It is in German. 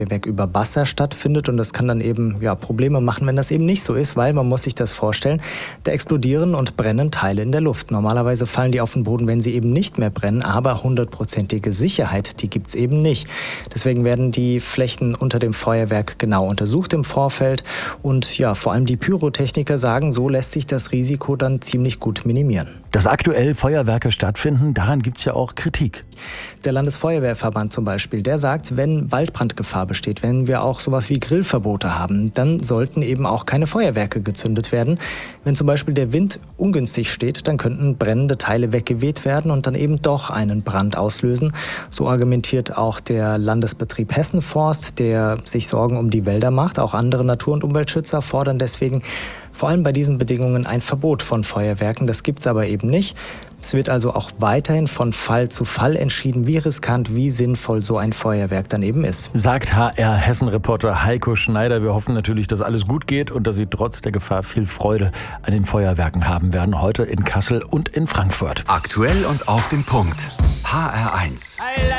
Feuerwerk über Wasser stattfindet und das kann dann eben Probleme machen, wenn das eben nicht so ist, weil man muss sich das vorstellen, da explodieren und brennen Teile in der Luft. Normalerweise fallen die auf den Boden, wenn sie eben nicht mehr brennen, aber 100%ige Sicherheit, die gibt es eben nicht. Deswegen werden die Flächen unter dem Feuerwerk genau untersucht im Vorfeld und vor allem die Pyrotechniker sagen, so lässt sich das Risiko dann ziemlich gut minimieren. Dass aktuell Feuerwerke stattfinden, daran gibt es ja auch Kritik. Der Landesfeuerwehrverband zum Beispiel, der sagt, wenn Waldbrandgefahr besteht, wenn wir auch sowas wie Grillverbote haben, dann sollten eben auch keine Feuerwerke gezündet werden. Wenn zum Beispiel der Wind ungünstig steht, dann könnten brennende Teile weggeweht werden und dann eben doch einen Brand auslösen. So argumentiert auch der Landesbetrieb Hessenforst, der sich Sorgen um die Wälder macht. Auch andere Natur- und Umweltschützer fordern deswegen vor allem bei diesen Bedingungen ein Verbot von Feuerwerken. Das gibt es aber eben nicht. Es wird also auch weiterhin von Fall zu Fall entschieden, wie riskant, wie sinnvoll so ein Feuerwerk dann eben ist. Sagt HR-Hessen-Reporter Heiko Schneider. Wir hoffen natürlich, dass alles gut geht und dass Sie trotz der Gefahr viel Freude an den Feuerwerken haben werden. Heute in Kassel und in Frankfurt. Aktuell und auf den Punkt. HR1.